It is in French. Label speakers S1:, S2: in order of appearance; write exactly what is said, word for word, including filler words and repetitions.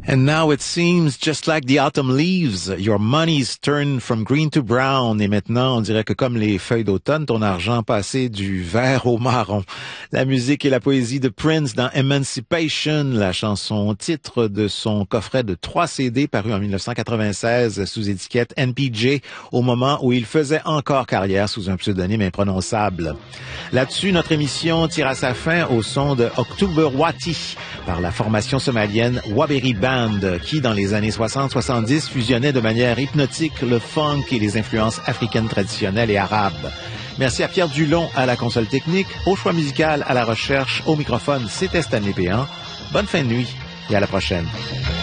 S1: And now it seems just like the autumn leaves, your money's turned from green to brown. Et maintenant, on dirait que comme les feuilles d'automne, ton argent passé du vert au marron. La musique et la poésie de Prince dans Emancipation, la chanson titre de son coffret de trois C D paru en dix-neuf cent quatre-vingt-seize sous étiquette N P J, au moment où il faisait encore carrière sous un pseudonyme imprononçable. Là-dessus, notre émission tire à sa fin au son de October Wati par la formation somalienne Waberi Band, qui, dans les années soixante soixante-dix, fusionnait de manière hypnotique le funk et les influences africaines traditionnelles et arabes. Merci à Pierre Dulon à la console technique, au choix musical, à la recherche, au microphone, c'était Stanley Péan. Bonne fin de nuit et à la prochaine.